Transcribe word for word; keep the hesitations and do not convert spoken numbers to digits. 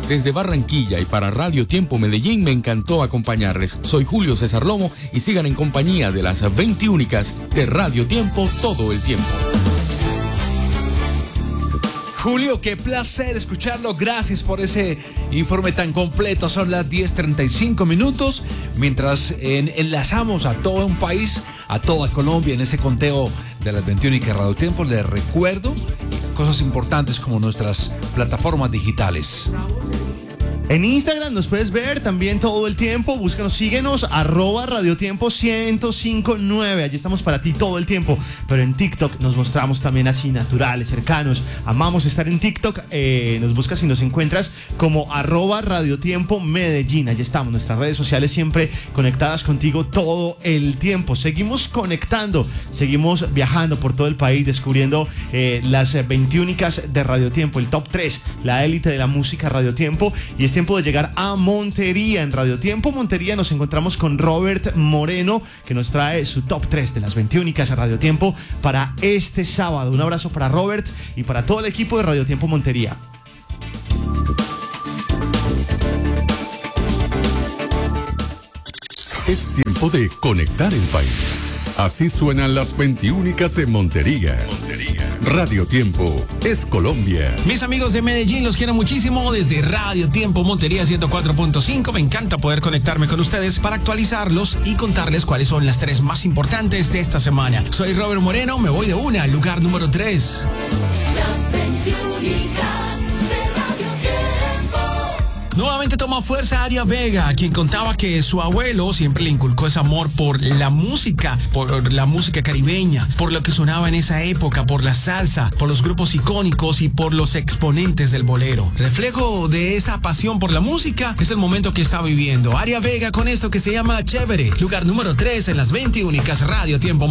Desde Barranquilla y para Radio Tiempo Medellín me encantó acompañarles. Soy Julio César Lomo y sigan en compañía de las veintiúnicas de Radio Tiempo todo el tiempo. Julio, qué placer escucharlo. Gracias por ese informe tan completo. Son las diez treinta y cinco minutos. Mientras en, enlazamos a todo un país, a toda Colombia en ese conteo de las veintiuna que Radio Tiempo, les recuerdo cosas importantes como nuestras plataformas digitales. En Instagram nos puedes ver también todo el tiempo. Búscanos, síguenos, arroba radiotiempo ciento cinco punto nueve. Allí estamos para ti todo el tiempo. Pero en TikTok nos mostramos también así naturales, cercanos. Amamos estar en TikTok. Eh, nos buscas y nos encuentras como arroba radiotiempo Medellín. Allí estamos, nuestras redes sociales siempre conectadas contigo todo el tiempo. Seguimos conectando, seguimos viajando por todo el país, descubriendo eh, las veintiúnicas de Radio Tiempo, el top tres, la élite de la música Radio Tiempo. Y es tiempo de llegar a Montería. En Radio Tiempo Montería nos encontramos con Robert Moreno, que nos trae su top tres de las veintiúnicas a Radio Tiempo para este sábado. Un abrazo para Robert y para todo el equipo de Radio Tiempo Montería. Es tiempo de conectar el país. Así suenan las veintiúnicas en Montería. Montería. Radio Tiempo es Colombia. Mis amigos de Medellín, los quiero muchísimo desde Radio Tiempo Montería ciento cuatro punto cinco. Me encanta poder conectarme con ustedes para actualizarlos y contarles cuáles son las tres más importantes de esta semana. Soy Robert Moreno, me voy de una al lugar número tres. Las veintiúnicas. Nuevamente toma fuerza Aria Vega, quien contaba que su abuelo siempre le inculcó ese amor por la música, por la música caribeña, por lo que sonaba en esa época, por la salsa, por los grupos icónicos y por los exponentes del bolero. Reflejo de esa pasión por la música es el momento que está viviendo Aria Vega con esto que se llama Chévere, lugar número tres en las veintiúnicas Radio Tiempo.